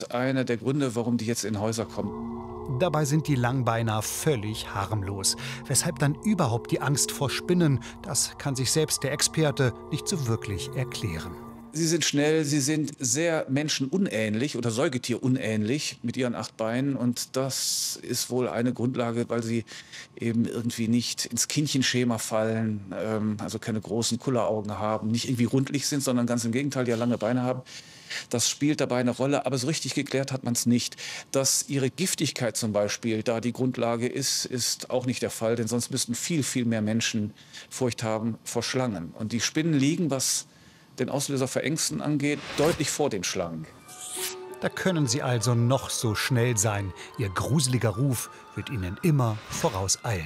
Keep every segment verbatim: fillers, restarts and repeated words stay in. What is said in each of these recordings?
Einer der Gründe, warum die jetzt in Häuser kommen. Dabei sind die Langbeiner völlig harmlos. Weshalb dann überhaupt die Angst vor Spinnen, das kann sich selbst der Experte nicht so wirklich erklären. Sie sind schnell, sie sind sehr menschenunähnlich oder säugetierunähnlich mit ihren acht Beinen. Und das ist wohl eine Grundlage, weil sie eben irgendwie nicht ins Kindchenschema fallen, ähm, also keine großen Kulleraugen haben, nicht irgendwie rundlich sind, sondern ganz im Gegenteil, ja lange Beine haben. Das spielt dabei eine Rolle, aber so richtig geklärt hat man es nicht. Dass ihre Giftigkeit zum Beispiel da die Grundlage ist, ist auch nicht der Fall, denn sonst müssten viel, viel mehr Menschen Furcht haben vor Schlangen. Und die Spinnen liegen, was den Auslöser für Ängsten angeht, deutlich vor den Schlangen. Da können sie also noch so schnell sein. Ihr gruseliger Ruf wird ihnen immer vorauseilen.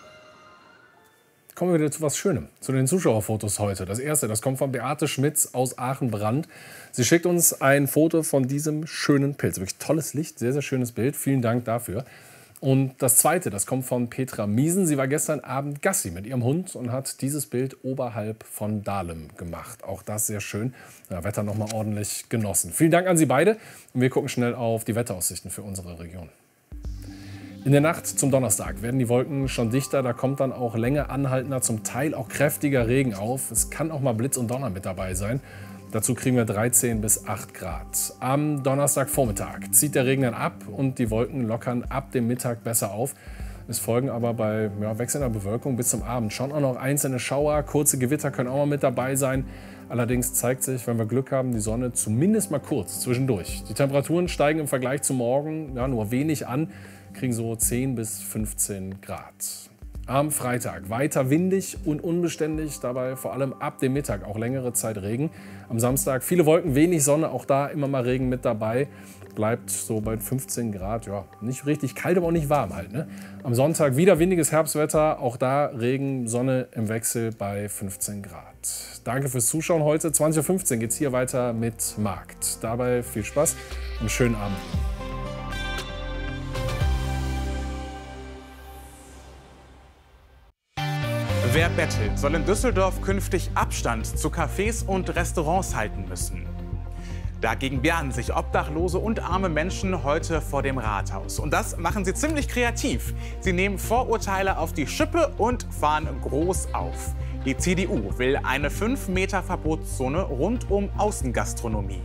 Kommen wir wieder zu was Schönem, zu den Zuschauerfotos heute. Das erste, das kommt von Beate Schmitz aus Aachen-Brand. Sie schickt uns ein Foto von diesem schönen Pilz. Wirklich tolles Licht, sehr, sehr schönes Bild. Vielen Dank dafür. Und das zweite, das kommt von Petra Miesen. Sie war gestern Abend Gassi mit ihrem Hund und hat dieses Bild oberhalb von Dahlem gemacht. Auch das sehr schön. Ja, Wetter noch mal ordentlich genossen. Vielen Dank an Sie beide. Und wir gucken schnell auf die Wetteraussichten für unsere Region. In der Nacht zum Donnerstag werden die Wolken schon dichter. Da kommt dann auch länger anhaltender, zum Teil auch kräftiger Regen auf. Es kann auch mal Blitz und Donner mit dabei sein. Dazu kriegen wir dreizehn bis acht Grad. Am Donnerstagvormittag zieht der Regen dann ab und die Wolken lockern ab dem Mittag besser auf. Es folgen aber bei ja, wechselnder Bewölkung bis zum Abend schon auch noch einzelne Schauer. Kurze Gewitter können auch mal mit dabei sein. Allerdings zeigt sich, wenn wir Glück haben, die Sonne zumindest mal kurz zwischendurch. Die Temperaturen steigen im Vergleich zum Morgen ja, nur wenig an, kriegen so zehn bis fünfzehn Grad. Am Freitag weiter windig und unbeständig, dabei vor allem ab dem Mittag auch längere Zeit Regen. Am Samstag viele Wolken, wenig Sonne, auch da immer mal Regen mit dabei. Bleibt so bei fünfzehn Grad, ja, nicht richtig kalt, aber auch nicht warm halt. Ne? Am Sonntag wieder windiges Herbstwetter, auch da Regen, Sonne im Wechsel bei fünfzehn Grad. Danke fürs Zuschauen heute. zwanzig Uhr fünfzehn geht es hier weiter mit Markt. Dabei viel Spaß und einen schönen Abend. Wer bettelt, soll in Düsseldorf künftig Abstand zu Cafés und Restaurants halten müssen. Dagegen wehren sich Obdachlose und arme Menschen heute vor dem Rathaus. Und das machen sie ziemlich kreativ. Sie nehmen Vorurteile auf die Schippe und fahren groß auf. Die C D U will eine fünf Meter Verbotszone rund um Außengastronomie.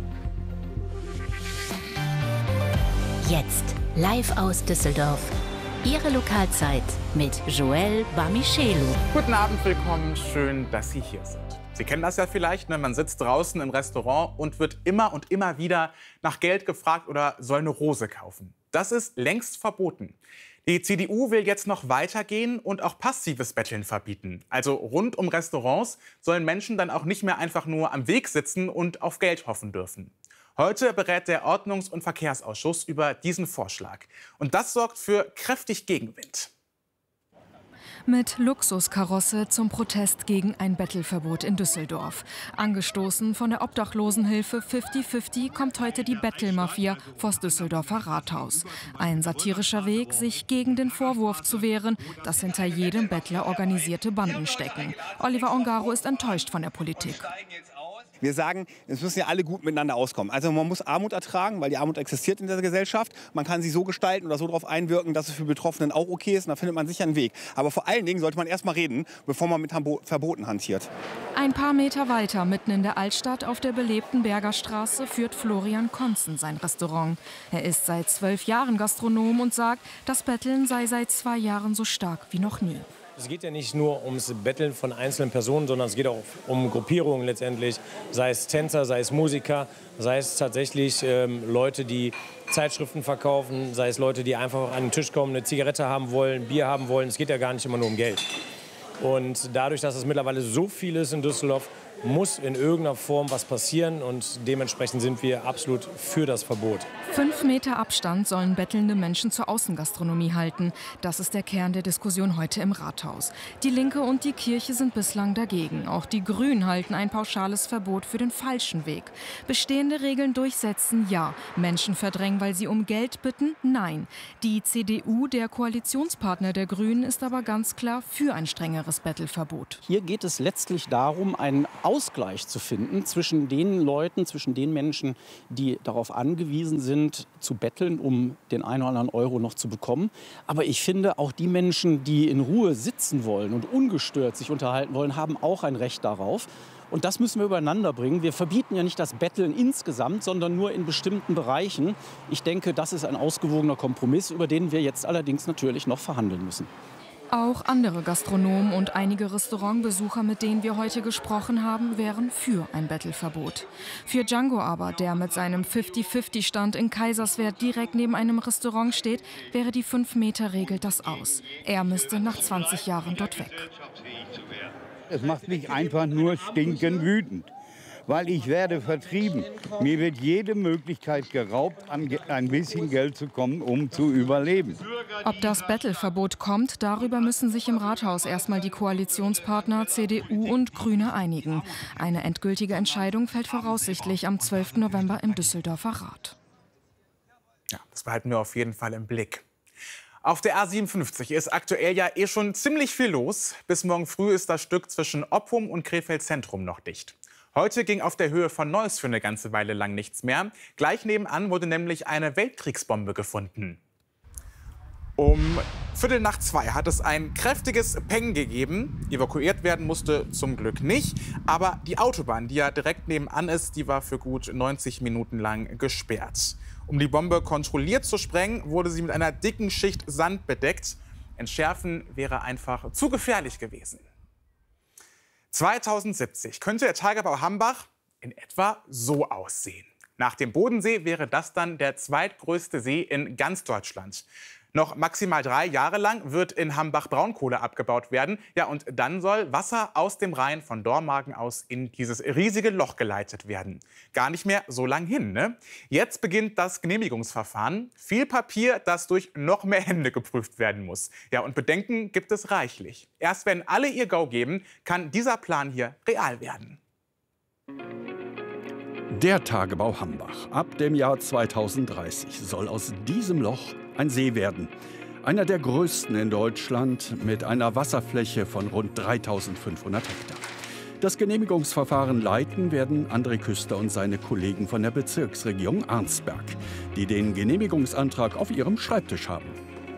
Jetzt live aus Düsseldorf. Ihre Lokalzeit mit Joël Bamichelu. Guten Abend, willkommen. Schön, dass Sie hier sind. Sie kennen das ja vielleicht, ne? Man sitzt draußen im Restaurant und wird immer und immer wieder nach Geld gefragt oder soll eine Rose kaufen. Das ist längst verboten. Die C D U will jetzt noch weitergehen und auch passives Betteln verbieten. Also rund um Restaurants sollen Menschen dann auch nicht mehr einfach nur am Weg sitzen und auf Geld hoffen dürfen. Heute berät der Ordnungs- und Verkehrsausschuss über diesen Vorschlag. Und das sorgt für kräftig Gegenwind. Mit Luxuskarosse zum Protest gegen ein Bettelverbot in Düsseldorf. Angestoßen von der Obdachlosenhilfe fünfzig fünfzig kommt heute die Bettelmafia vors Düsseldorfer Rathaus. Ein satirischer Weg, sich gegen den Vorwurf zu wehren, dass hinter jedem Bettler organisierte Banden stecken. Oliver Ongaro ist enttäuscht von der Politik. Wir sagen, es müssen ja alle gut miteinander auskommen. Also man muss Armut ertragen, weil die Armut existiert in der Gesellschaft. Man kann sie so gestalten oder so darauf einwirken, dass es für Betroffenen auch okay ist. Und da findet man sicher einen Weg. Aber vor allen Dingen sollte man erst mal reden, bevor man mit Verboten hantiert. Ein paar Meter weiter, mitten in der Altstadt auf der belebten Bergerstraße, führt Florian Konzen sein Restaurant. Er ist seit zwölf Jahren Gastronom und sagt, das Betteln sei seit zwei Jahren so stark wie noch nie. Es geht ja nicht nur ums Betteln von einzelnen Personen, sondern es geht auch um Gruppierungen letztendlich. Sei es Tänzer, sei es Musiker, sei es tatsächlich ähm, Leute, die Zeitschriften verkaufen, sei es Leute, die einfach an den Tisch kommen, eine Zigarette haben wollen, Bier haben wollen. Es geht ja gar nicht immer nur um Geld. Und dadurch, dass es mittlerweile so viel ist in Düsseldorf, muss in irgendeiner Form was passieren und dementsprechend sind wir absolut für das Verbot. Fünf Meter Abstand sollen bettelnde Menschen zur Außengastronomie halten. Das ist der Kern der Diskussion heute im Rathaus. Die Linke und die Kirche sind bislang dagegen. Auch die Grünen halten ein pauschales Verbot für den falschen Weg. Bestehende Regeln durchsetzen, ja. Menschen verdrängen, weil sie um Geld bitten, nein. Die C D U, der Koalitionspartner der Grünen, ist aber ganz klar für ein strengeres Bettelverbot. Hier geht es letztlich darum, einen Ausgleich zu finden zwischen den Leuten, zwischen den Menschen, die darauf angewiesen sind, zu betteln, um den einen oder anderen Euro noch zu bekommen. Aber ich finde, auch die Menschen, die in Ruhe sitzen wollen und ungestört sich unterhalten wollen, haben auch ein Recht darauf. Und das müssen wir übereinander bringen. Wir verbieten ja nicht das Betteln insgesamt, sondern nur in bestimmten Bereichen. Ich denke, das ist ein ausgewogener Kompromiss, über den wir jetzt allerdings natürlich noch verhandeln müssen. Auch andere Gastronomen und einige Restaurantbesucher, mit denen wir heute gesprochen haben, wären für ein Bettelverbot. Für Django aber, der mit seinem fünfzig-fünfzig-Stand in Kaiserswerth direkt neben einem Restaurant steht, wäre die fünf Meter Regel das aus. Er müsste nach zwanzig Jahren dort weg. Es macht mich einfach nur stinkend wütend, weil ich werde vertrieben. Mir wird jede Möglichkeit geraubt, an ein bisschen Geld zu kommen, um zu überleben. Ob das Bettelverbot kommt, darüber müssen sich im Rathaus erstmal die Koalitionspartner C D U und Grüne einigen. Eine endgültige Entscheidung fällt voraussichtlich am zwölften November im Düsseldorfer Rat. Ja, das behalten wir auf jeden Fall im Blick. Auf der A siebenundfünfzig ist aktuell ja eh schon ziemlich viel los. Bis morgen früh ist das Stück zwischen Oppum und Krefeld Zentrum noch dicht. Heute ging auf der Höhe von Neuss für eine ganze Weile lang nichts mehr. Gleich nebenan wurde nämlich eine Weltkriegsbombe gefunden. Um Viertel nach zwei hat es ein kräftiges Peng gegeben. Evakuiert werden musste zum Glück nicht. Aber die Autobahn, die ja direkt nebenan ist, die war für gut neunzig Minuten lang gesperrt. Um die Bombe kontrolliert zu sprengen, wurde sie mit einer dicken Schicht Sand bedeckt. Entschärfen wäre einfach zu gefährlich gewesen. zweitausendsiebzig könnte der Tagebau Hambach in etwa so aussehen. Nach dem Bodensee wäre das dann der zweitgrößte See in ganz Deutschland. Noch maximal drei Jahre lang wird in Hambach Braunkohle abgebaut werden. Ja, und dann soll Wasser aus dem Rhein von Dormagen aus in dieses riesige Loch geleitet werden. Gar nicht mehr so lang hin, ne? Jetzt beginnt das Genehmigungsverfahren. Viel Papier, das durch noch mehr Hände geprüft werden muss. Ja, und Bedenken gibt es reichlich. Erst wenn alle ihr Go geben, kann dieser Plan hier real werden. Der Tagebau Hambach ab dem Jahr zweitausenddreißig soll aus diesem Loch ein See werden. Einer der größten in Deutschland mit einer Wasserfläche von rund dreitausendfünfhundert Hektar. Das Genehmigungsverfahren leiten werden André Küster und seine Kollegen von der Bezirksregierung Arnsberg, die den Genehmigungsantrag auf ihrem Schreibtisch haben.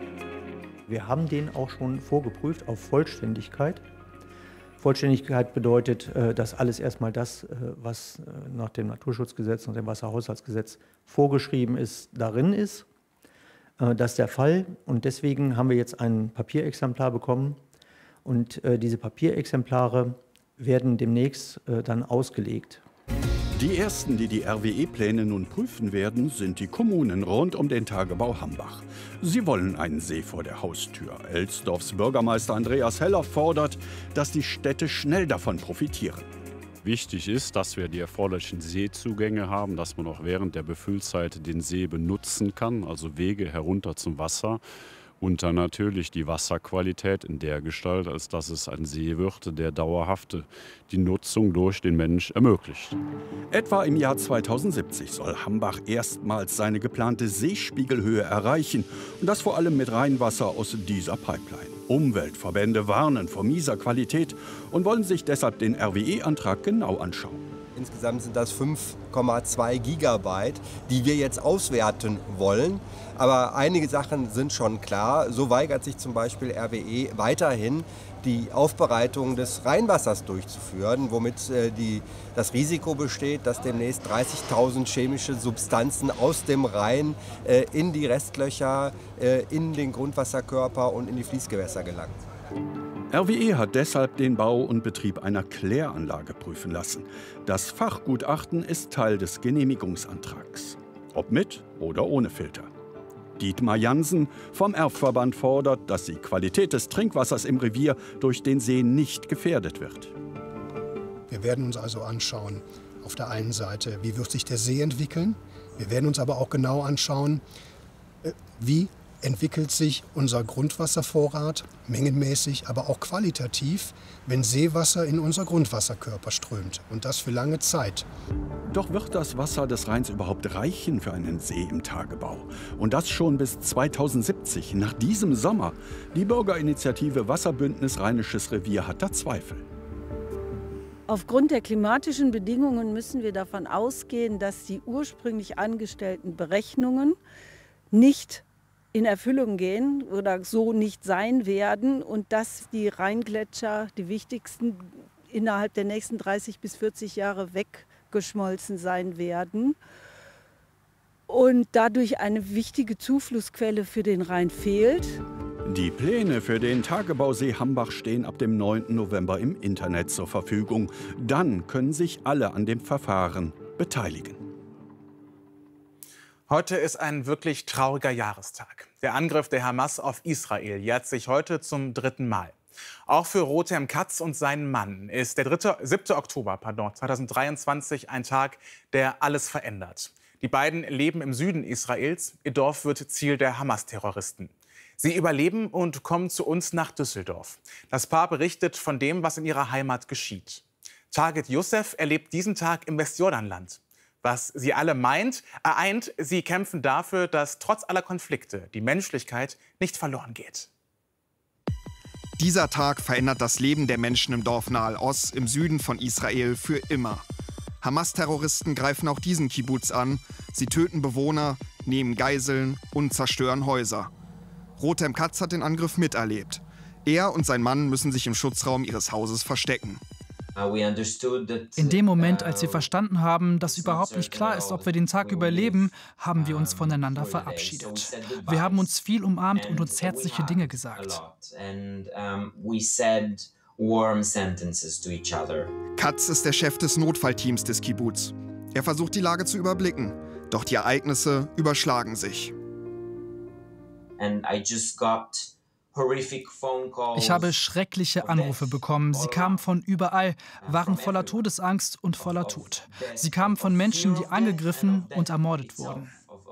Wir haben den auch schon vorgeprüft auf Vollständigkeit. Vollständigkeit bedeutet, dass alles erstmal das, was nach dem Naturschutzgesetz und dem Wasserhaushaltsgesetz vorgeschrieben ist, darin ist. Das ist der Fall und deswegen haben wir jetzt ein Papierexemplar bekommen und diese Papierexemplare werden demnächst dann ausgelegt. Die ersten, die die R W E-Pläne nun prüfen werden, sind die Kommunen rund um den Tagebau Hambach. Sie wollen einen See vor der Haustür. Elsdorfs Bürgermeister Andreas Heller fordert, dass die Städte schnell davon profitieren. Wichtig ist, dass wir die erforderlichen Seezugänge haben, dass man auch während der Befüllzeit den See benutzen kann, also Wege herunter zum Wasser. Und dann natürlich die Wasserqualität in der Gestalt, als dass es ein See wird, der dauerhaft die Nutzung durch den Mensch ermöglicht. Etwa im Jahr zweitausendsiebzig soll Hambach erstmals seine geplante Seespiegelhöhe erreichen. Und das vor allem mit Rheinwasser aus dieser Pipeline. Umweltverbände warnen vor mieser Qualität und wollen sich deshalb den R W E-Antrag genau anschauen. Insgesamt sind das fünf Komma zwei Gigabyte, die wir jetzt auswerten wollen. Aber einige Sachen sind schon klar. So weigert sich zum Beispiel R W E weiterhin, die Aufbereitung des Rheinwassers durchzuführen, womit äh, die, das Risiko besteht, dass demnächst dreißigtausend chemische Substanzen aus dem Rhein äh, in die Restlöcher, äh, in den Grundwasserkörper und in die Fließgewässer gelangen. R W E hat deshalb den Bau und Betrieb einer Kläranlage prüfen lassen. Das Fachgutachten ist Teil des Genehmigungsantrags. Ob mit oder ohne Filter. Dietmar Jansen vom Erfverband fordert, dass die Qualität des Trinkwassers im Revier durch den See nicht gefährdet wird. Wir werden uns also anschauen, auf der einen Seite, wie wird sich der See entwickeln. Wir werden uns aber auch genau anschauen, wie entwickelt sich unser Grundwasservorrat, mengenmäßig, aber auch qualitativ, wenn Seewasser in unser Grundwasserkörper strömt. Und das für lange Zeit. Doch wird das Wasser des Rheins überhaupt reichen für einen See im Tagebau? Und das schon bis zweitausendsiebzig, nach diesem Sommer. Die Bürgerinitiative Wasserbündnis Rheinisches Revier hat da Zweifel. Aufgrund der klimatischen Bedingungen müssen wir davon ausgehen, dass die ursprünglich angestellten Berechnungen nicht in Erfüllung gehen oder so nicht sein werden und dass die Rheingletscher, die wichtigsten, innerhalb der nächsten dreißig bis vierzig Jahre weggeschmolzen sein werden und dadurch eine wichtige Zuflussquelle für den Rhein fehlt. Die Pläne für den Tagebausee Hambach stehen ab dem neunten November im Internet zur Verfügung. Dann können sich alle an dem Verfahren beteiligen. Heute ist ein wirklich trauriger Jahrestag. Der Angriff der Hamas auf Israel jährt sich heute zum dritten Mal. Auch für Rotem Katz und seinen Mann ist der siebte Oktober pardon, zweitausenddreiundzwanzig ein Tag, der alles verändert. Die beiden leben im Süden Israels. Ihr Dorf wird Ziel der Hamas-Terroristen. Sie überleben und kommen zu uns nach Düsseldorf. Das Paar berichtet von dem, was in ihrer Heimat geschieht. Target Youssef erlebt diesen Tag im Westjordanland. Was sie alle meint, ereint, sie kämpfen dafür, dass trotz aller Konflikte die Menschlichkeit nicht verloren geht. Dieser Tag verändert das Leben der Menschen im Dorf Nahal Oz im Süden von Israel für immer. Hamas-Terroristen greifen auch diesen Kibbuz an. Sie töten Bewohner, nehmen Geiseln und zerstören Häuser. Rotem Katz hat den Angriff miterlebt. Er und sein Mann müssen sich im Schutzraum ihres Hauses verstecken. In dem Moment, als wir verstanden haben, dass überhaupt nicht klar ist, ob wir den Tag überleben, haben wir uns voneinander verabschiedet. Wir haben uns viel umarmt und uns herzliche Dinge gesagt. Katz ist der Chef des Notfallteams des Kibbuz. Er versucht, die Lage zu überblicken. Doch die Ereignisse überschlagen sich. Ich habe schreckliche Anrufe bekommen. Sie kamen von überall, waren voller Todesangst und voller Tod. Sie kamen von Menschen, die angegriffen und ermordet wurden.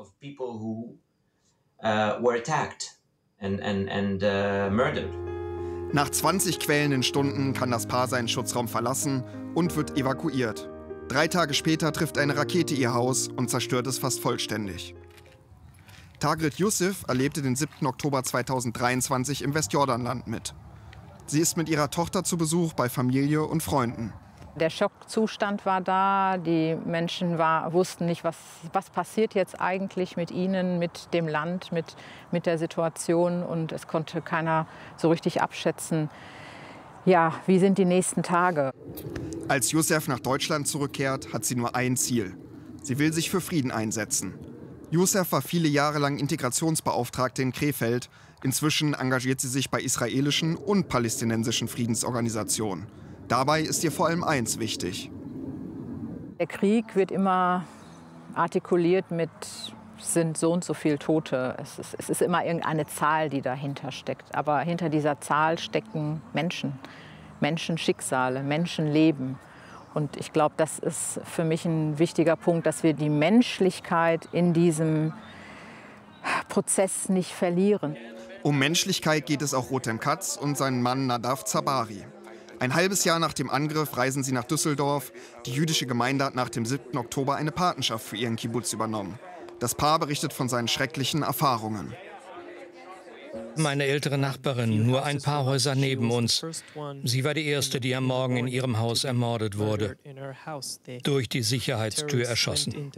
Nach zwanzig quälenden Stunden kann das Paar seinen Schutzraum verlassen und wird evakuiert. Drei Tage später trifft eine Rakete ihr Haus und zerstört es fast vollständig. Target Youssef erlebte den siebten Oktober zweitausenddreiundzwanzig im Westjordanland mit. Sie ist mit ihrer Tochter zu Besuch bei Familie und Freunden. Der Schockzustand war da, die Menschen war, wussten nicht, was, was passiert jetzt eigentlich mit ihnen, mit dem Land, mit, mit der Situation. Und es konnte keiner so richtig abschätzen, ja, wie sind die nächsten Tage. Als Youssef nach Deutschland zurückkehrt, hat sie nur ein Ziel. Sie will sich für Frieden einsetzen. Youssef war viele Jahre lang Integrationsbeauftragte in Krefeld. Inzwischen engagiert sie sich bei israelischen und palästinensischen Friedensorganisationen. Dabei ist ihr vor allem eins wichtig. Der Krieg wird immer artikuliert mit, sind so und so viele Tote. Es ist, es ist immer irgendeine Zahl, die dahinter steckt. Aber hinter dieser Zahl stecken Menschen, Menschenschicksale, Menschenleben. Und ich glaube, das ist für mich ein wichtiger Punkt, dass wir die Menschlichkeit in diesem Prozess nicht verlieren. Um Menschlichkeit geht es auch Rotem Katz und seinen Mann Nadav Zabari. Ein halbes Jahr nach dem Angriff reisen sie nach Düsseldorf. Die jüdische Gemeinde hat nach dem siebten Oktober eine Patenschaft für ihren Kibbuz übernommen. Das Paar berichtet von seinen schrecklichen Erfahrungen. Meine ältere Nachbarin, nur ein paar Häuser neben uns. Sie war die erste, die am Morgen in ihrem Haus ermordet wurde. Durch die Sicherheitstür erschossen.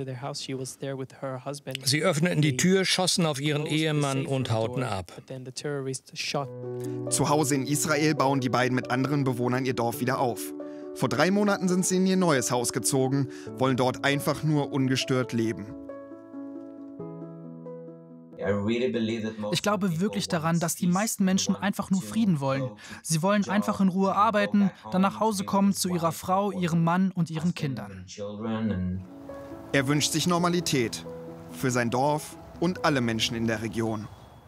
Sie öffneten die Tür, schossen auf ihren Ehemann und hauten ab. Zu Hause in Israel bauen die beiden mit anderen Bewohnern ihr Dorf wieder auf. Vor drei Monaten sind sie in ihr neues Haus gezogen, wollen dort einfach nur ungestört leben. Ich glaube wirklich daran, dass die meisten Menschen einfach nur Frieden wollen. Sie wollen einfach in Ruhe arbeiten, dann nach Hause kommen zu ihrer Frau, ihrem Mann und ihren Kindern. Er wünscht sich Normalität für sein Dorf und alle Menschen in der Region.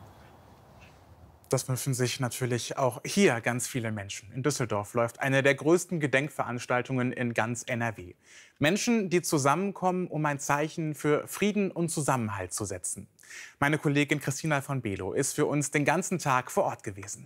Das wünschen sich natürlich auch hier ganz viele Menschen. In Düsseldorf läuft eine der größten Gedenkveranstaltungen in ganz N R W. Menschen, die zusammenkommen, um ein Zeichen für Frieden und Zusammenhalt zu setzen. Meine Kollegin Christina von Below ist für uns den ganzen Tag vor Ort gewesen.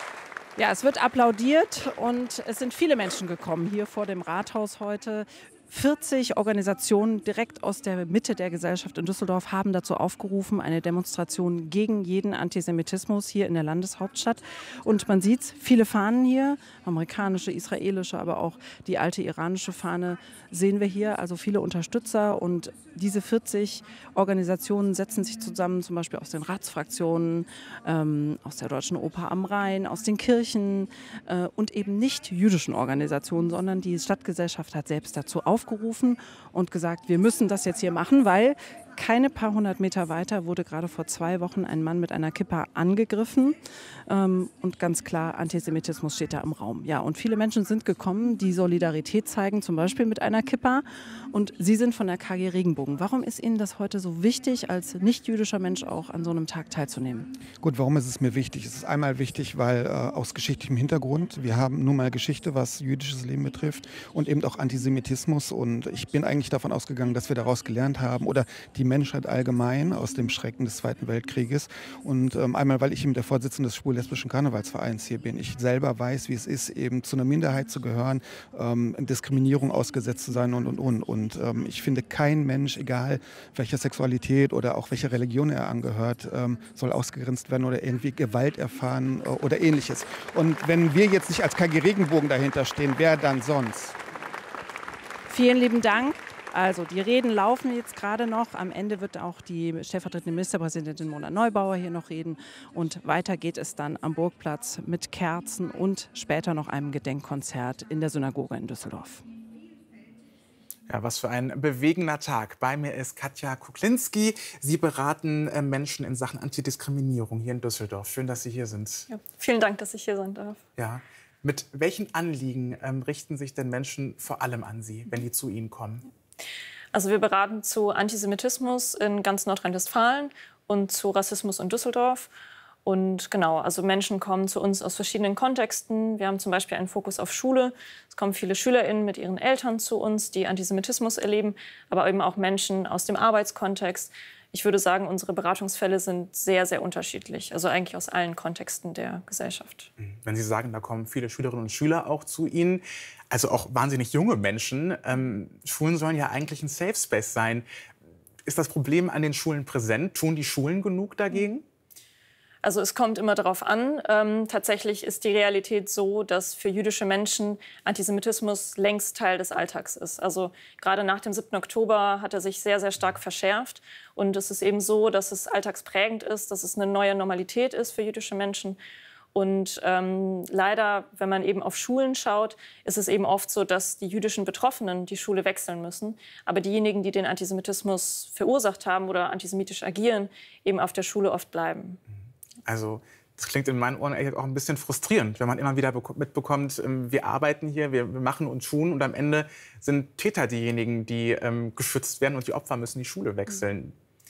Ja, es wird applaudiert und es sind viele Menschen gekommen hier vor dem Rathaus heute vierzig Organisationen direkt aus der Mitte der Gesellschaft in Düsseldorf haben dazu aufgerufen, eine Demonstration gegen jeden Antisemitismus hier in der Landeshauptstadt. Und man sieht viele Fahnen hier, amerikanische, israelische, aber auch die alte iranische Fahne sehen wir hier. Also viele Unterstützer, und diese vierzig Organisationen setzen sich zusammen, zum Beispiel aus den Ratsfraktionen, ähm, aus der Deutschen Oper am Rhein, aus den Kirchen äh, und eben nicht jüdischen Organisationen, sondern die Stadtgesellschaft hat selbst dazu aufgerufen und gesagt, wir müssen das jetzt hier machen, weil keine paar hundert Meter weiter wurde gerade vor zwei Wochen ein Mann mit einer Kippa angegriffen. Ähm, und ganz klar, Antisemitismus steht da im Raum. Ja, und viele Menschen sind gekommen, die Solidarität zeigen, zum Beispiel mit einer Kippa. Und Sie sind von der K G Regenbogen. Warum ist Ihnen das heute so wichtig, als nicht-jüdischer Mensch auch an so einem Tag teilzunehmen? Gut, warum ist es mir wichtig? Es ist einmal wichtig, weil äh, aus geschichtlichem Hintergrund, wir haben nun mal Geschichte, was jüdisches Leben betrifft, und eben auch Antisemitismus. Und ich bin eigentlich davon ausgegangen, dass wir daraus gelernt haben, oder die Menschheit allgemein aus dem Schrecken des Zweiten Weltkrieges. Und ähm, einmal, weil ich eben der Vorsitzende des schwul-lesbischen Karnevalsvereins hier bin. Ich selber weiß, wie es ist, eben zu einer Minderheit zu gehören, ähm, Diskriminierung ausgesetzt zu sein und, und, und. Und ähm, ich finde, kein Mensch, egal welcher Sexualität oder auch welcher Religion er angehört, ähm, soll ausgegrenzt werden oder irgendwie Gewalt erfahren äh, oder Ähnliches. Und wenn wir jetzt nicht als K G Regenbogen dahinter stehen, wer dann sonst? Vielen lieben Dank. Also die Reden laufen jetzt gerade noch. Am Ende wird auch die stellvertretende Ministerpräsidentin Mona Neubauer hier noch reden. Und weiter geht es dann am Burgplatz mit Kerzen und später noch einem Gedenkkonzert in der Synagoge in Düsseldorf. Ja, was für ein bewegender Tag. Bei mir ist Katja Kuklinski. Sie beraten äh, Menschen in Sachen Antidiskriminierung hier in Düsseldorf. Schön, dass Sie hier sind. Ja, vielen Dank, dass ich hier sein darf. Ja. Mit welchen Anliegen ähm, richten sich denn Menschen vor allem an Sie, wenn die zu Ihnen kommen? Also wir beraten zu Antisemitismus in ganz Nordrhein-Westfalen und zu Rassismus in Düsseldorf. Und genau, also Menschen kommen zu uns aus verschiedenen Kontexten. Wir haben zum Beispiel einen Fokus auf Schule. Es kommen viele SchülerInnen mit ihren Eltern zu uns, die Antisemitismus erleben, aber eben auch Menschen aus dem Arbeitskontext. Ich würde sagen, unsere Beratungsfälle sind sehr, sehr unterschiedlich. Also eigentlich aus allen Kontexten der Gesellschaft. Wenn Sie sagen, da kommen viele Schülerinnen und Schüler auch zu Ihnen, also auch wahnsinnig junge Menschen. Ähm, Schulen sollen ja eigentlich ein Safe Space sein. Ist das Problem an den Schulen präsent? Tun die Schulen genug dagegen? Also es kommt immer darauf an. Ähm, tatsächlich ist die Realität so, dass für jüdische Menschen Antisemitismus längst Teil des Alltags ist. Also gerade nach dem siebten Oktober hat er sich sehr, sehr stark verschärft. Und es ist eben so, dass es alltagsprägend ist, dass es eine neue Normalität ist für jüdische Menschen. Und ähm, leider, wenn man eben auf Schulen schaut, ist es eben oft so, dass die jüdischen Betroffenen die Schule wechseln müssen. Aber diejenigen, die den Antisemitismus verursacht haben oder antisemitisch agieren, eben auf der Schule oft bleiben. Also das klingt in meinen Ohren auch ein bisschen frustrierend, wenn man immer wieder mitbekommt, wir arbeiten hier, wir machen und tun und am Ende sind Täter diejenigen, die ähm, geschützt werden und die Opfer müssen die Schule wechseln.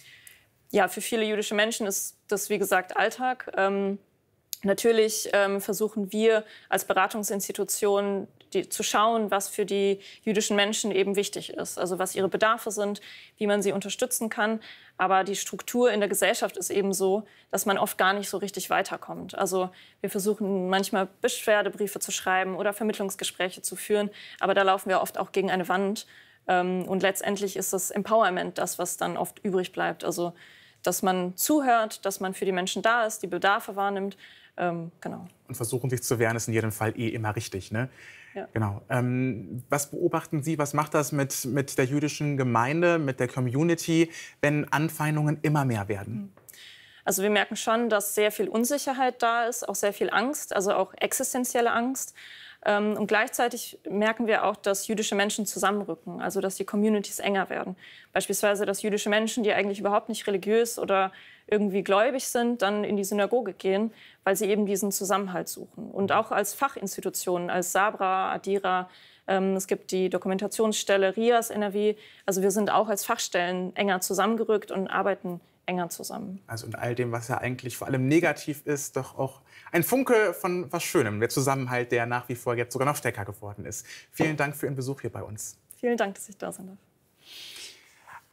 Ja, für viele jüdische Menschen ist das, wie gesagt, Alltag. Ähm, natürlich ähm, versuchen wir als Beratungsinstitution die, zu schauen, was für die jüdischen Menschen eben wichtig ist. Also was ihre Bedarfe sind, wie man sie unterstützen kann. Aber die Struktur in der Gesellschaft ist eben so, dass man oft gar nicht so richtig weiterkommt. Also wir versuchen manchmal Beschwerdebriefe zu schreiben oder Vermittlungsgespräche zu führen. Aber da laufen wir oft auch gegen eine Wand. Und letztendlich ist das Empowerment das, was dann oft übrig bleibt. Also dass man zuhört, dass man für die Menschen da ist, die Bedarfe wahrnimmt. Ähm, genau. Und versuchen, sich zu wehren, ist in jedem Fall eh immer richtig, ne? Ja. Genau. Ähm, was beobachten Sie, was macht das mit, mit der jüdischen Gemeinde, mit der Community, wenn Anfeindungen immer mehr werden? Also wir merken schon, dass sehr viel Unsicherheit da ist, auch sehr viel Angst, also auch existenzielle Angst. Ähm, und gleichzeitig merken wir auch, dass jüdische Menschen zusammenrücken, also dass die Communities enger werden. Beispielsweise, dass jüdische Menschen, die eigentlich überhaupt nicht religiös oder irgendwie gläubig sind, dann in die Synagoge gehen, weil sie eben diesen Zusammenhalt suchen. Und auch als Fachinstitutionen, als Sabra, Adira, ähm, es gibt die Dokumentationsstelle RIAS N R W. Also wir sind auch als Fachstellen enger zusammengerückt und arbeiten enger zusammen. Also in all dem, was ja eigentlich vor allem negativ ist, doch auch ein Funke von was Schönem, der Zusammenhalt, der nach wie vor jetzt sogar noch stärker geworden ist. Vielen Dank für Ihren Besuch hier bei uns. Vielen Dank, dass ich da sein darf.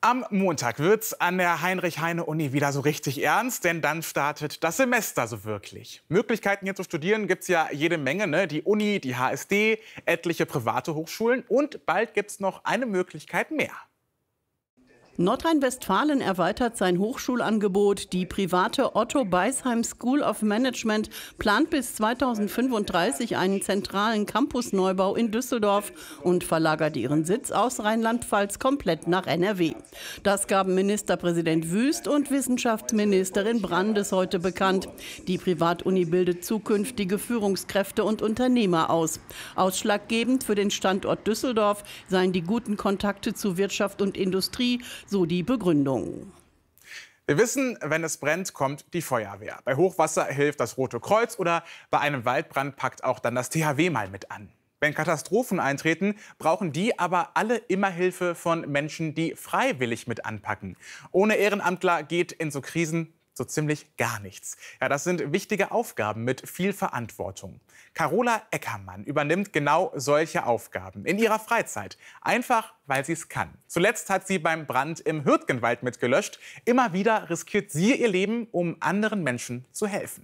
Am Montag wird's an der Heinrich-Heine-Uni wieder so richtig ernst, denn dann startet das Semester so wirklich. Möglichkeiten hier zu studieren gibt's ja jede Menge, ne? Die Uni, die H S D, etliche private Hochschulen und bald gibt's noch eine Möglichkeit mehr. Nordrhein-Westfalen erweitert sein Hochschulangebot. Die private Otto Beisheim School of Management plant bis zweitausendfünfunddreißig einen zentralen Campusneubau in Düsseldorf und verlagert ihren Sitz aus Rheinland-Pfalz komplett nach N R W. Das gaben Ministerpräsident Wüst und Wissenschaftsministerin Brandes heute bekannt. Die Privatuni bildet zukünftige Führungskräfte und Unternehmer aus. Ausschlaggebend für den Standort Düsseldorf seien die guten Kontakte zu Wirtschaft und Industrie, so die Begründung. Wir wissen, wenn es brennt, kommt die Feuerwehr. Bei Hochwasser hilft das Rote Kreuz oder bei einem Waldbrand packt auch dann das T H W mal mit an. Wenn Katastrophen eintreten, brauchen die aber alle immer Hilfe von Menschen, die freiwillig mit anpacken. Ohne Ehrenamtler geht in so Krisen so ziemlich gar nichts. Ja, das sind wichtige Aufgaben mit viel Verantwortung. Carola Eckermann übernimmt genau solche Aufgaben in ihrer Freizeit. Einfach, weil sie es kann. Zuletzt hat sie beim Brand im Hürtgenwald mitgelöscht. Immer wieder riskiert sie ihr Leben, um anderen Menschen zu helfen.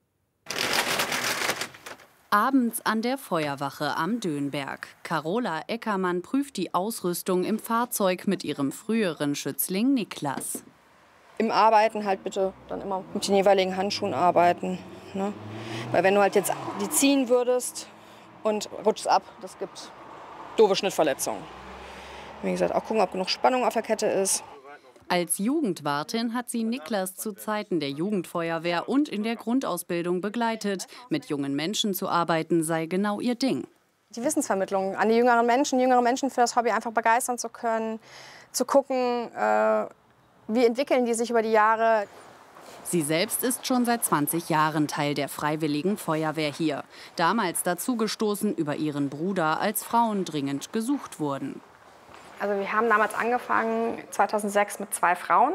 Abends an der Feuerwache am Dönberg. Carola Eckermann prüft die Ausrüstung im Fahrzeug mit ihrem früheren Schützling Niklas. Im Arbeiten halt bitte dann immer mit den jeweiligen Handschuhen arbeiten. Ne? Weil wenn du halt jetzt die ziehen würdest und rutschst ab, das gibt doofe Schnittverletzungen. Wie gesagt, auch gucken, ob genug Spannung auf der Kette ist. Als Jugendwartin hat sie Niklas zu Zeiten der Jugendfeuerwehr und in der Grundausbildung begleitet. Mit jungen Menschen zu arbeiten sei genau ihr Ding. Die Wissensvermittlung an die jüngeren Menschen, jüngere Menschen für das Hobby einfach begeistern zu können, zu gucken, äh, wie entwickeln die sich über die Jahre. Sie selbst ist schon seit zwanzig Jahren Teil der Freiwilligen Feuerwehr hier. Damals dazugestoßen über ihren Bruder, als Frauen dringend gesucht wurden. Also wir haben damals angefangen, zweitausendsechs mit zwei Frauen.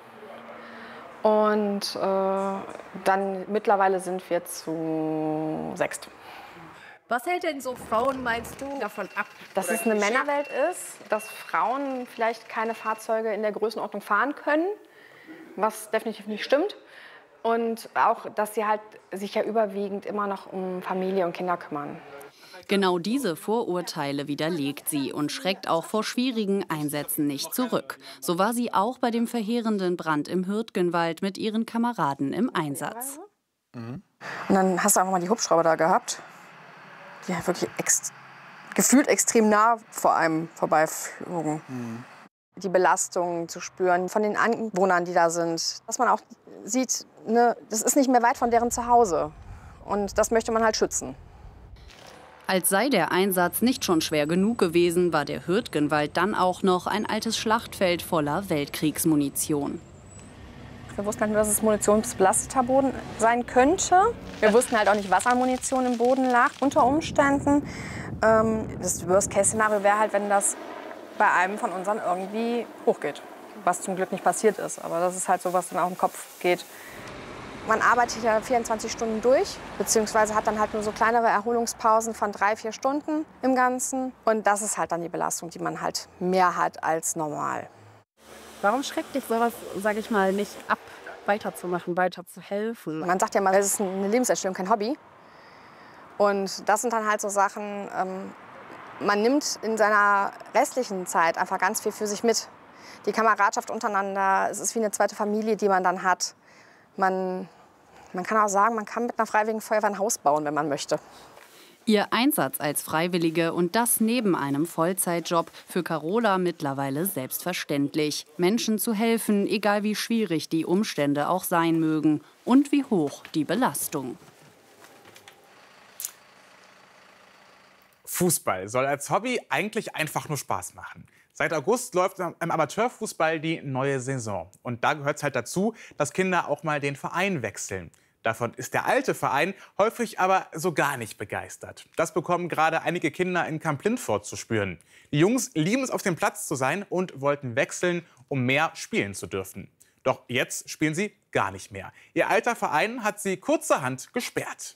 Und äh, dann mittlerweile sind wir zu sechst. Was hält denn so Frauen, meinst du, davon ab? Dass es eine Männerwelt ist, dass Frauen vielleicht keine Fahrzeuge in der Größenordnung fahren können, was definitiv nicht stimmt. Und auch, dass sie halt sich ja überwiegend immer noch um Familie und Kinder kümmern. Genau diese Vorurteile widerlegt sie und schreckt auch vor schwierigen Einsätzen nicht zurück. So war sie auch bei dem verheerenden Brand im Hürtgenwald mit ihren Kameraden im Einsatz. Mhm. Und dann hast du einfach mal die Hubschrauber da gehabt, die halt wirklich ex gefühlt extrem nah vor einem vorbeiflogen. Mhm. Die Belastung zu spüren von den Anwohnern, die da sind. Dass man auch sieht, ne, das ist nicht mehr weit von deren Zuhause. Und das möchte man halt schützen. Als sei der Einsatz nicht schon schwer genug gewesen, war der Hürtgenwald dann auch noch ein altes Schlachtfeld voller Weltkriegsmunition. Wir wussten halt nur, dass es munitionsbelasteter Boden sein könnte. Wir wussten halt auch nicht, was an Munition im Boden lag unter Umständen. Das Worst-Case-Szenario wäre halt, wenn das bei einem von unseren irgendwie hochgeht. Was zum Glück nicht passiert ist. Aber das ist halt so, was dann auch im Kopf geht. Man arbeitet ja vierundzwanzig Stunden durch, beziehungsweise hat dann halt nur so kleinere Erholungspausen von drei, vier Stunden im Ganzen. Und das ist halt dann die Belastung, die man halt mehr hat als normal. Warum schreckt dich sowas, sage ich mal, nicht ab, weiterzumachen, weiterzuhelfen? Man sagt ja mal, es ist eine Lebenserstellung, kein Hobby. Und das sind dann halt so Sachen, ähm, man nimmt in seiner restlichen Zeit einfach ganz viel für sich mit. Die Kameradschaft untereinander, es ist wie eine zweite Familie, die man dann hat. Man, man kann auch sagen, man kann mit einer Freiwilligen Feuerwehr ein Haus bauen, wenn man möchte. Ihr Einsatz als Freiwillige und das neben einem Vollzeitjob für Carola mittlerweile selbstverständlich. Menschen zu helfen, egal wie schwierig die Umstände auch sein mögen und wie hoch die Belastung. Fußball soll als Hobby eigentlich einfach nur Spaß machen. Seit August läuft im Amateurfußball die neue Saison. Und da gehört es halt dazu, dass Kinder auch mal den Verein wechseln. Davon ist der alte Verein häufig aber so gar nicht begeistert. Das bekommen gerade einige Kinder in Kamp-Lintfort zu spüren. Die Jungs lieben es, auf dem Platz zu sein und wollten wechseln, um mehr spielen zu dürfen. Doch jetzt spielen sie gar nicht mehr. Ihr alter Verein hat sie kurzerhand gesperrt.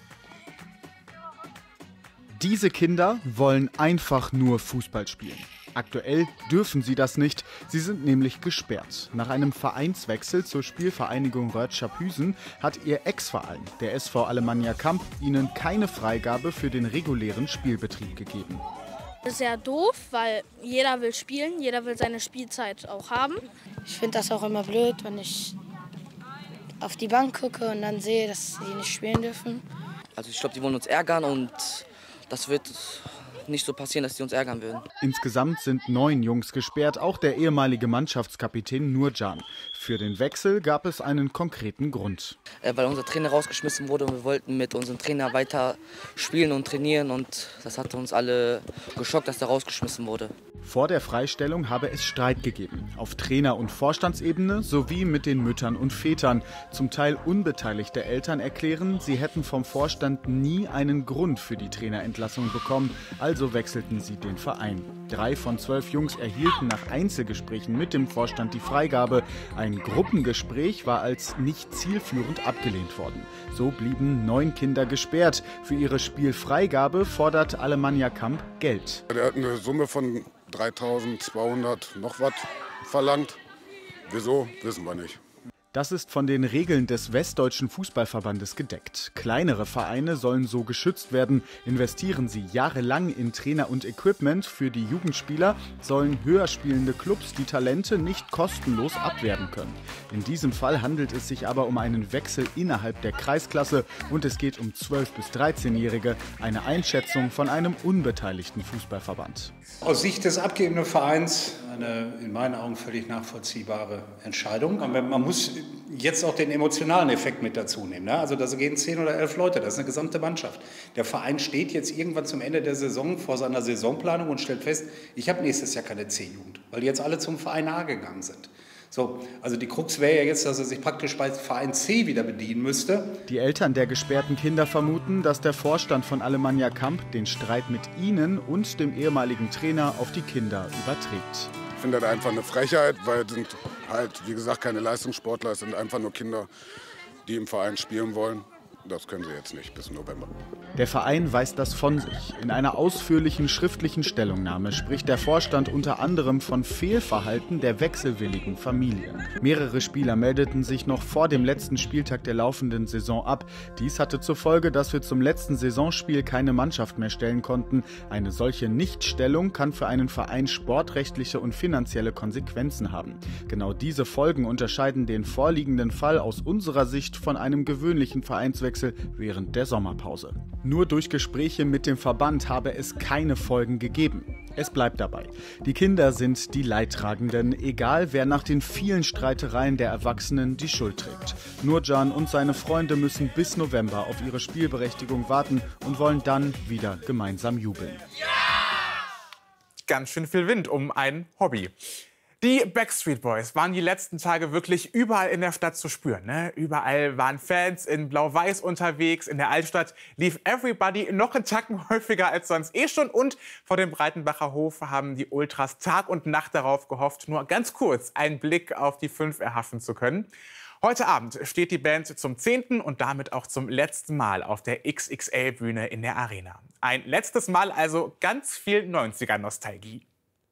Diese Kinder wollen einfach nur Fußball spielen. Aktuell dürfen sie das nicht. Sie sind nämlich gesperrt. Nach einem Vereinswechsel zur Spielvereinigung Rötschapüsen hat ihr Ex-Verein, der S V Alemannia Kamp, ihnen keine Freigabe für den regulären Spielbetrieb gegeben. Das ist ja doof, weil jeder will spielen, jeder will seine Spielzeit auch haben. Ich finde das auch immer blöd, wenn ich auf die Bank gucke und dann sehe, dass sie nicht spielen dürfen. Also ich glaube, die wollen uns ärgern und das wird nicht so passieren, dass die uns ärgern würden. Insgesamt sind neun Jungs gesperrt, auch der ehemalige Mannschaftskapitän Nurcan. Für den Wechsel gab es einen konkreten Grund. Äh, weil unser Trainer rausgeschmissen wurde und wir wollten mit unserem Trainer weiter spielen und trainieren und das hat uns alle geschockt, dass er rausgeschmissen wurde. Vor der Freistellung habe es Streit gegeben, auf Trainer- und Vorstandsebene sowie mit den Müttern und Vätern. Zum Teil unbeteiligte Eltern erklären, sie hätten vom Vorstand nie einen Grund für die Trainerentlassung bekommen, also wechselten sie den Verein. Drei von zwölf Jungs erhielten nach Einzelgesprächen mit dem Vorstand die Freigabe. Ein Gruppengespräch war als nicht zielführend abgelehnt worden. So blieben neun Kinder gesperrt. Für ihre Spielfreigabe fordert Alemannia Kamp Geld. Er hat eine Summe von dreitausendzweihundert noch was verlangt. Wieso, wissen wir nicht. Das ist von den Regeln des Westdeutschen Fußballverbandes gedeckt. Kleinere Vereine sollen so geschützt werden. Investieren sie jahrelang in Trainer und Equipment für die Jugendspieler, sollen höher spielende Clubs die Talente nicht kostenlos abwerben können. In diesem Fall handelt es sich aber um einen Wechsel innerhalb der Kreisklasse und es geht um zwölf- bis dreizehnjährige, eine Einschätzung von einem unbeteiligten Fußballverband. Aus Sicht des abgebenden Vereins eine in meinen Augen völlig nachvollziehbare Entscheidung. Aber man muss jetzt auch den emotionalen Effekt mit dazu nehmen. Ne? Also da gehen zehn oder elf Leute, das ist eine gesamte Mannschaft. Der Verein steht jetzt irgendwann zum Ende der Saison vor seiner Saisonplanung und stellt fest, ich habe nächstes Jahr keine C-Jugend, weil die jetzt alle zum Verein A gegangen sind. So, also die Krux wäre ja jetzt, dass er sich praktisch bei Verein C wieder bedienen müsste. Die Eltern der gesperrten Kinder vermuten, dass der Vorstand von Alemannia Kamp den Streit mit ihnen und dem ehemaligen Trainer auf die Kinder überträgt. Ich finde das einfach eine Frechheit, weil es sind halt, wie gesagt, keine Leistungssportler, es sind einfach nur Kinder, die im Verein spielen wollen. Das können sie jetzt nicht bis November. Der Verein weist das von sich. In einer ausführlichen schriftlichen Stellungnahme spricht der Vorstand unter anderem von Fehlverhalten der wechselwilligen Familien. Mehrere Spieler meldeten sich noch vor dem letzten Spieltag der laufenden Saison ab. Dies hatte zur Folge, dass wir zum letzten Saisonspiel keine Mannschaft mehr stellen konnten. Eine solche Nichtstellung kann für einen Verein sportrechtliche und finanzielle Konsequenzen haben. Genau diese Folgen unterscheiden den vorliegenden Fall aus unserer Sicht von einem gewöhnlichen Vereinswechsel während der Sommerpause. Nur durch Gespräche mit dem Verband habe es keine Folgen gegeben. Es bleibt dabei. Die Kinder sind die Leidtragenden, egal wer nach den vielen Streitereien der Erwachsenen die Schuld trägt. Nurcan und seine Freunde müssen bis November auf ihre Spielberechtigung warten und wollen dann wieder gemeinsam jubeln. Ganz schön viel Wind um ein Hobby. Die Backstreet Boys waren die letzten Tage wirklich überall in der Stadt zu spüren. Ne? Überall waren Fans in Blau-Weiß unterwegs. In der Altstadt lief Everybody noch einen Tacken häufiger als sonst eh schon. Und vor dem Breitenbacher Hof haben die Ultras Tag und Nacht darauf gehofft, nur ganz kurz einen Blick auf die Fünf erhaschen zu können. Heute Abend steht die Band zum zehnten und damit auch zum letzten Mal auf der X X L-Bühne in der Arena. Ein letztes Mal also ganz viel neunziger-Nostalgie.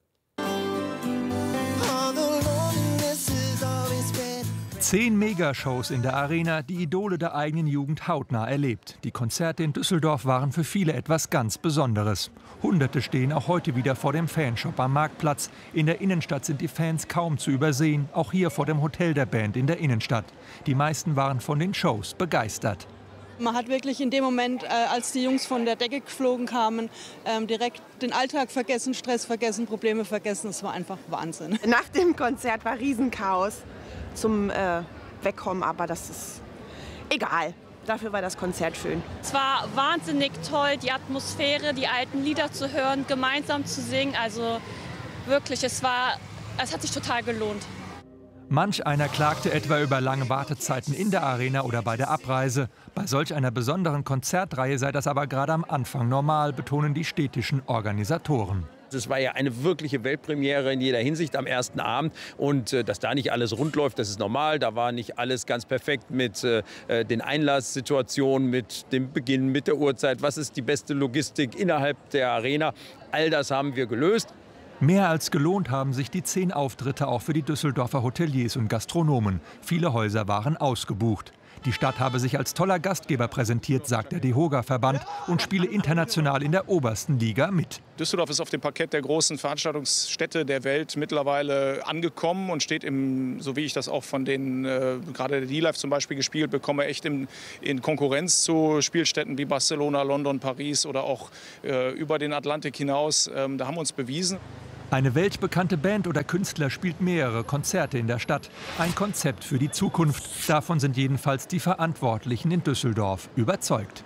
Zehn Megashows in der Arena, die Idole der eigenen Jugend hautnah erlebt. Die Konzerte in Düsseldorf waren für viele etwas ganz Besonderes. Hunderte stehen auch heute wieder vor dem Fanshop am Marktplatz. In der Innenstadt sind die Fans kaum zu übersehen, auch hier vor dem Hotel der Band in der Innenstadt. Die meisten waren von den Shows begeistert. Man hat wirklich in dem Moment, äh, als die Jungs von der Decke geflogen kamen, ähm, direkt den Alltag vergessen, Stress vergessen, Probleme vergessen. Es war einfach Wahnsinn. Nach dem Konzert war Riesenchaos zum äh, Wegkommen, aber das ist egal. Dafür war das Konzert schön. Es war wahnsinnig toll, die Atmosphäre, die alten Lieder zu hören, gemeinsam zu singen. Also wirklich, es war, es hat sich total gelohnt. Manch einer klagte etwa über lange Wartezeiten in der Arena oder bei der Abreise. Bei solch einer besonderen Konzertreihe sei das aber gerade am Anfang normal, betonen die städtischen Organisatoren. Es war ja eine wirkliche Weltpremiere in jeder Hinsicht am ersten Abend. Und äh, dass da nicht alles rund läuft, das ist normal. Da war nicht alles ganz perfekt mit äh, den Einlasssituationen, mit dem Beginn, mit der Uhrzeit. Was ist die beste Logistik innerhalb der Arena? All das haben wir gelöst. Mehr als gelohnt haben sich die zehn Auftritte auch für die Düsseldorfer Hoteliers und Gastronomen. Viele Häuser waren ausgebucht. Die Stadt habe sich als toller Gastgeber präsentiert, sagt der DEHOGA-Verband, und spiele international in der obersten Liga mit. Düsseldorf ist auf dem Parkett der großen Veranstaltungsstädte der Welt mittlerweile angekommen und steht, im, so wie ich das auch von den, äh, gerade der D-Live zum Beispiel gespielt bekomme, echt in, in Konkurrenz zu Spielstätten wie Barcelona, London, Paris oder auch äh, über den Atlantik hinaus. Ähm, da haben wir uns bewiesen. Eine weltbekannte Band oder Künstler spielt mehrere Konzerte in der Stadt. Ein Konzept für die Zukunft. Davon sind jedenfalls die Verantwortlichen in Düsseldorf überzeugt.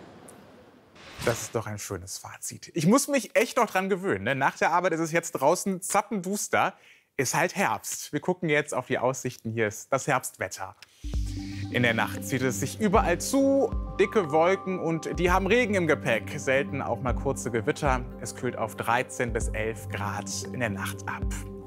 Das ist doch ein schönes Fazit. Ich muss mich echt noch dran gewöhnen. Ne? Nach der Arbeit ist es jetzt draußen zappenduster. Ist halt Herbst. Wir gucken jetzt auf die Aussichten. Hier ist das Herbstwetter. In der Nacht zieht es sich überall zu, dicke Wolken und die haben Regen im Gepäck. Selten auch mal kurze Gewitter. Es kühlt auf dreizehn bis elf Grad in der Nacht ab.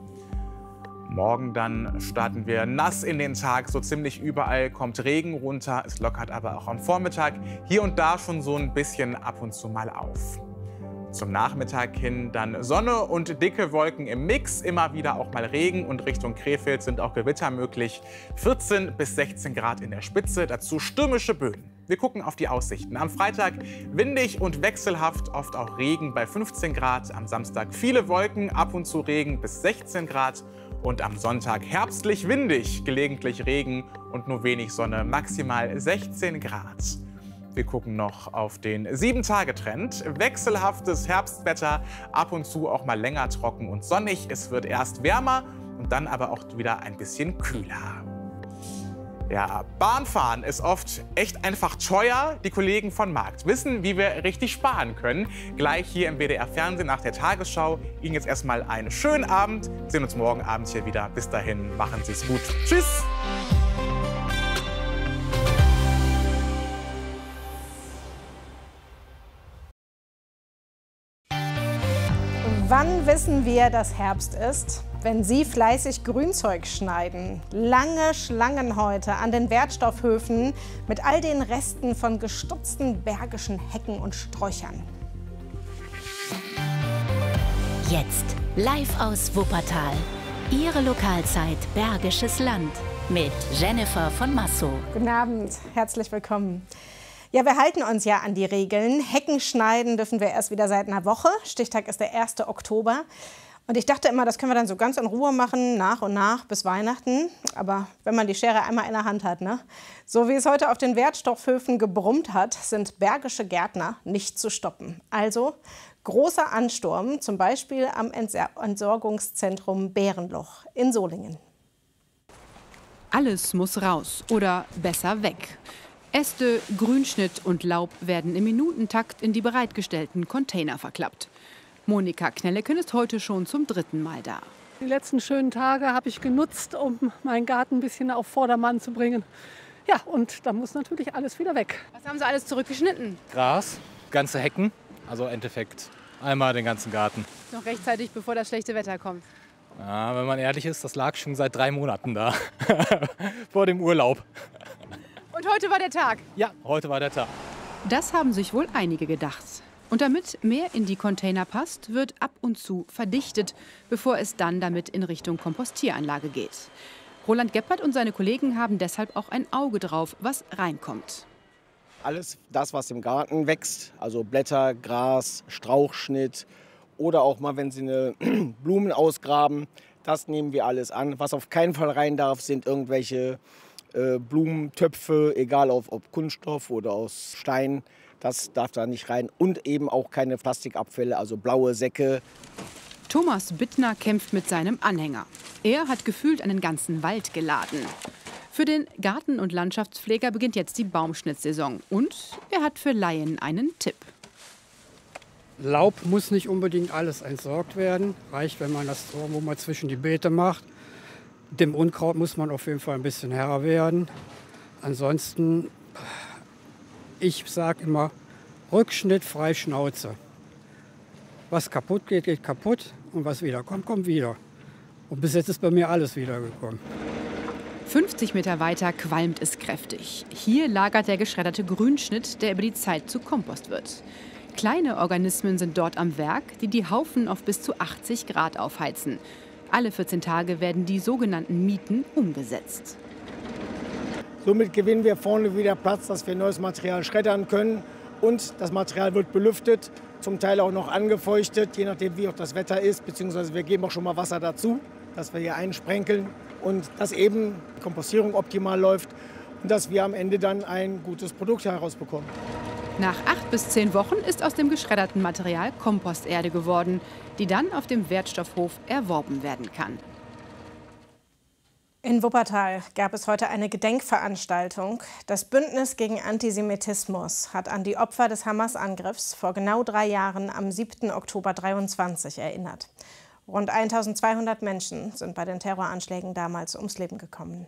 Morgen dann starten wir nass in den Tag. So ziemlich überall kommt Regen runter. Es lockert aber auch am Vormittag hier und da schon so ein bisschen ab und zu mal auf. Zum Nachmittag hin dann Sonne und dicke Wolken im Mix. Immer wieder auch mal Regen und Richtung Krefeld sind auch Gewitter möglich. vierzehn bis sechzehn Grad in der Spitze, dazu stürmische Böen. Wir gucken auf die Aussichten. Am Freitag windig und wechselhaft, oft auch Regen bei fünfzehn Grad. Am Samstag viele Wolken, ab und zu Regen bis sechzehn Grad. Und am Sonntag herbstlich windig, gelegentlich Regen und nur wenig Sonne, maximal sechzehn Grad. Wir gucken noch auf den sieben Tage Trend. Wechselhaftes Herbstwetter, ab und zu auch mal länger trocken und sonnig. Es wird erst wärmer und dann aber auch wieder ein bisschen kühler. Ja, Bahnfahren ist oft echt einfach teuer. Die Kollegen von Markt wissen, wie wir richtig sparen können. Gleich hier im W D R-Fernsehen nach der Tagesschau. Ihnen jetzt erstmal einen schönen Abend. Wir sehen uns morgen Abend hier wieder. Bis dahin, machen Sie es gut. Tschüss! Wann wissen wir, dass Herbst ist? Wenn Sie fleißig Grünzeug schneiden. Lange Schlangen heute an den Wertstoffhöfen mit all den Resten von gestutzten bergischen Hecken und Sträuchern. Jetzt live aus Wuppertal. Ihre Lokalzeit Bergisches Land mit Jennifer von Massow. Guten Abend, herzlich willkommen. Ja, wir halten uns ja an die Regeln. Hecken schneiden dürfen wir erst wieder seit einer Woche. Stichtag ist der erste Oktober. Und ich dachte immer, das können wir dann so ganz in Ruhe machen, nach und nach bis Weihnachten. Aber wenn man die Schere einmal in der Hand hat, ne? So wie es heute auf den Wertstoffhöfen gebrummt hat, sind bergische Gärtner nicht zu stoppen. Also großer Ansturm, zum Beispiel am Entsorgungszentrum Bärenloch in Solingen. Alles muss raus oder besser weg. Äste, Grünschnitt und Laub werden im Minutentakt in die bereitgestellten Container verklappt. Monika Knelleken ist heute schon zum dritten Mal da. Die letzten schönen Tage habe ich genutzt, um meinen Garten ein bisschen auf Vordermann zu bringen. Ja, und da muss natürlich alles wieder weg. Was haben Sie alles zurückgeschnitten? Gras, ganze Hecken, also im Endeffekt einmal den ganzen Garten. Noch rechtzeitig, bevor das schlechte Wetter kommt. Ja, wenn man ehrlich ist, das lag schon seit drei Monaten da, vor dem Urlaub. Und heute war der Tag? Ja, heute war der Tag. Das haben sich wohl einige gedacht. Und damit mehr in die Container passt, wird ab und zu verdichtet, bevor es dann damit in Richtung Kompostieranlage geht. Roland Geppert und seine Kollegen haben deshalb auch ein Auge drauf, was reinkommt. Alles das, was im Garten wächst, also Blätter, Gras, Strauchschnitt oder auch mal, wenn Sie eine Blumen ausgraben, das nehmen wir alles an. Was auf keinen Fall rein darf, sind irgendwelche äh, Blumentöpfe, egal ob, ob Kunststoff oder aus Stein. Das darf da nicht rein. Und eben auch keine Plastikabfälle, also blaue Säcke. Thomas Bittner kämpft mit seinem Anhänger. Er hat gefühlt einen ganzen Wald geladen. Für den Garten- und Landschaftspfleger beginnt jetzt die Baumschnittsaison. Und er hat für Laien einen Tipp. Laub muss nicht unbedingt alles entsorgt werden. Reicht, wenn man das irgendwo mal zwischen die Beete macht. Dem Unkraut muss man auf jeden Fall ein bisschen Herr werden. Ansonsten, ich sage immer, Rückschnitt frei Schnauze. Was kaputt geht, geht kaputt. Und was wieder kommt, kommt wieder. Und bis jetzt ist bei mir alles wiedergekommen. fünfzig Meter weiter qualmt es kräftig. Hier lagert der geschredderte Grünschnitt, der über die Zeit zu Kompost wird. Kleine Organismen sind dort am Werk, die die Haufen auf bis zu achtzig Grad aufheizen. Alle vierzehn Tage werden die sogenannten Mieten umgesetzt. Somit gewinnen wir vorne wieder Platz, dass wir neues Material schreddern können. Und das Material wird belüftet, zum Teil auch noch angefeuchtet, je nachdem wie auch das Wetter ist. Beziehungsweise wir geben auch schon mal Wasser dazu, dass wir hier einsprenkeln. Und dass eben die Kompostierung optimal läuft und dass wir am Ende dann ein gutes Produkt herausbekommen. Nach acht bis zehn Wochen ist aus dem geschredderten Material Komposterde geworden, die dann auf dem Wertstoffhof erworben werden kann. In Wuppertal gab es heute eine Gedenkveranstaltung. Das Bündnis gegen Antisemitismus hat an die Opfer des Hamas-Angriffs vor genau drei Jahren am siebten Oktober dreiundzwanzig erinnert. Rund eintausendzweihundert Menschen sind bei den Terroranschlägen damals ums Leben gekommen.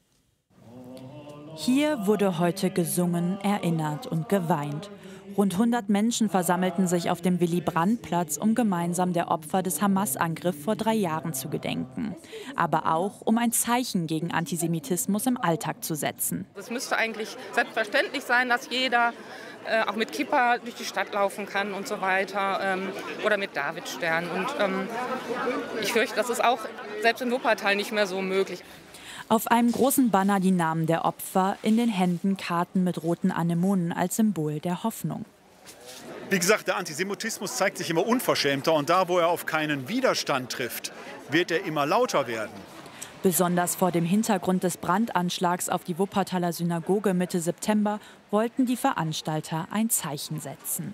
Hier wurde heute gesungen, erinnert und geweint. Rund hundert Menschen versammelten sich auf dem Willy-Brandt-Platz, um gemeinsam der Opfer des Hamas-Angriffs vor drei Jahren zu gedenken. Aber auch, um ein Zeichen gegen Antisemitismus im Alltag zu setzen. Es müsste eigentlich selbstverständlich sein, dass jeder äh, auch mit Kippa durch die Stadt laufen kann und so weiter. Ähm, oder mit Davidstern. Und ähm, ich fürchte, das ist auch selbst in Wuppertal nicht mehr so möglich. Auf einem großen Banner die Namen der Opfer, in den Händen Karten mit roten Anemonen als Symbol der Hoffnung. Wie gesagt, der Antisemitismus zeigt sich immer unverschämter und da, wo er auf keinen Widerstand trifft, wird er immer lauter werden. Besonders vor dem Hintergrund des Brandanschlags auf die Wuppertaler Synagoge Mitte September wollten die Veranstalter ein Zeichen setzen.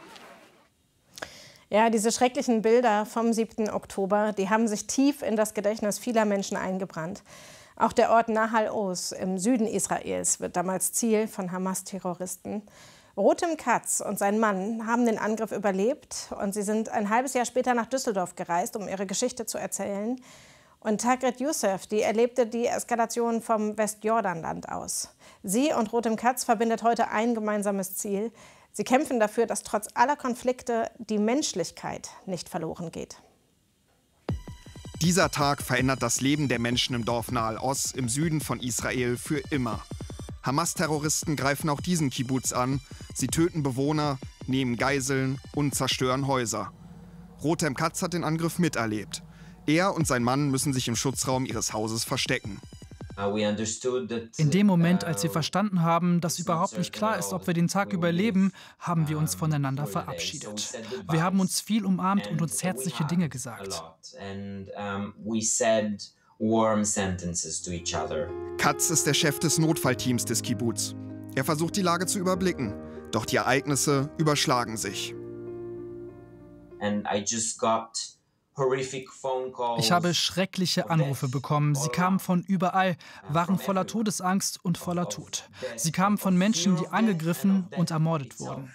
Ja, diese schrecklichen Bilder vom siebten Oktober, die haben sich tief in das Gedächtnis vieler Menschen eingebrannt. Auch der Ort Nahal Oz im Süden Israels wird damals Ziel von Hamas-Terroristen. Rotem Katz und sein Mann haben den Angriff überlebt und sie sind ein halbes Jahr später nach Düsseldorf gereist, um ihre Geschichte zu erzählen. Und Tagrit Youssef, die erlebte die Eskalation vom Westjordanland aus. Sie und Rotem Katz verbindet heute ein gemeinsames Ziel. Sie kämpfen dafür, dass trotz aller Konflikte die Menschlichkeit nicht verloren geht. Dieser Tag verändert das Leben der Menschen im Dorf Nahal Oz im Süden von Israel für immer. Hamas-Terroristen greifen auch diesen Kibbuz an. Sie töten Bewohner, nehmen Geiseln und zerstören Häuser. Rotem Katz hat den Angriff miterlebt. Er und sein Mann müssen sich im Schutzraum ihres Hauses verstecken. In dem Moment, als wir verstanden haben, dass überhaupt nicht klar ist, ob wir den Tag überleben, haben wir uns voneinander verabschiedet. Wir haben uns viel umarmt und uns herzliche Dinge gesagt. Katz ist der Chef des Notfallteams des Kibbuz. Er versucht, die Lage zu überblicken. Doch die Ereignisse überschlagen sich. Ich habe schreckliche Anrufe bekommen. Sie kamen von überall, waren voller Todesangst und voller Tod. Sie kamen von Menschen, die angegriffen und ermordet wurden.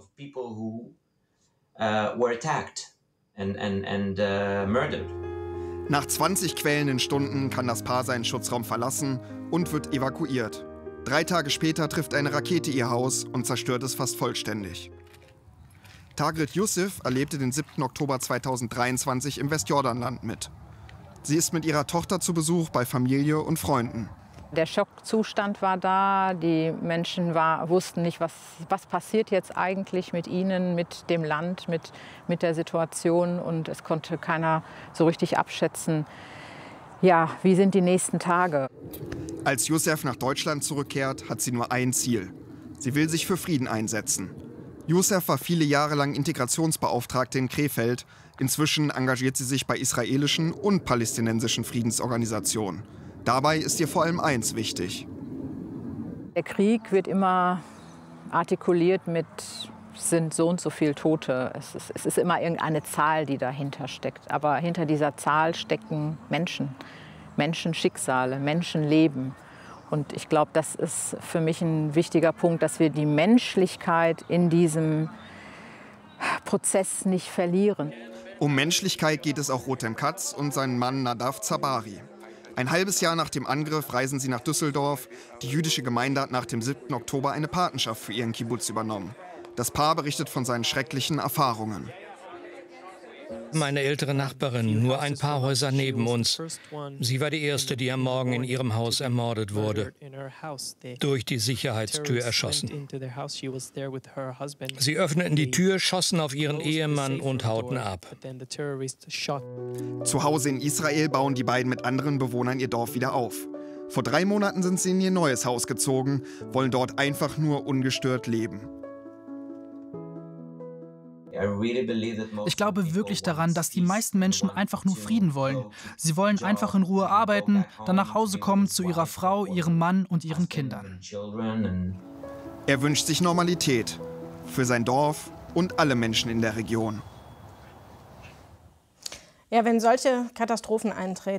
Nach zwanzig quälenden Stunden kann das Paar seinen Schutzraum verlassen und wird evakuiert. Drei Tage später trifft eine Rakete ihr Haus und zerstört es fast vollständig. Tagrit Youssef erlebte den siebten Oktober zweitausenddreiundzwanzig im Westjordanland mit. Sie ist mit ihrer Tochter zu Besuch bei Familie und Freunden. Der Schockzustand war da, die Menschen war, wussten nicht, was, was passiert jetzt eigentlich mit ihnen, mit dem Land, mit, mit der Situation. Und es konnte keiner so richtig abschätzen, ja, wie sind die nächsten Tage. Als Youssef nach Deutschland zurückkehrt, hat sie nur ein Ziel. Sie will sich für Frieden einsetzen. Youssef war viele Jahre lang Integrationsbeauftragte in Krefeld. Inzwischen engagiert sie sich bei israelischen und palästinensischen Friedensorganisationen. Dabei ist ihr vor allem eins wichtig. Der Krieg wird immer artikuliert mit, sind so und so viele Tote. Es ist, es ist immer irgendeine Zahl, die dahinter steckt. Aber hinter dieser Zahl stecken Menschen, Menschenschicksale, Menschenleben. Und ich glaube, das ist für mich ein wichtiger Punkt, dass wir die Menschlichkeit in diesem Prozess nicht verlieren. Um Menschlichkeit geht es auch Rotem Katz und seinen Mann Nadav Zabari. Ein halbes Jahr nach dem Angriff reisen sie nach Düsseldorf. Die jüdische Gemeinde hat nach dem siebten Oktober eine Patenschaft für ihren Kibbuz übernommen. Das Paar berichtet von seinen schrecklichen Erfahrungen. Meine ältere Nachbarin, nur ein paar Häuser neben uns. Sie war die erste, die am Morgen in ihrem Haus ermordet wurde. Durch die Sicherheitstür erschossen. Sie öffneten die Tür, schossen auf ihren Ehemann und hauten ab. Zu Hause in Israel bauen die beiden mit anderen Bewohnern ihr Dorf wieder auf. Vor drei Monaten sind sie in ihr neues Haus gezogen, wollen dort einfach nur ungestört leben. Ich glaube wirklich daran, dass die meisten Menschen einfach nur Frieden wollen. Sie wollen einfach in Ruhe arbeiten, dann nach Hause kommen zu ihrer Frau, ihrem Mann und ihren Kindern. Er wünscht sich Normalität für sein Dorf und alle Menschen in der Region. Ja, wenn solche Katastrophen eintreten,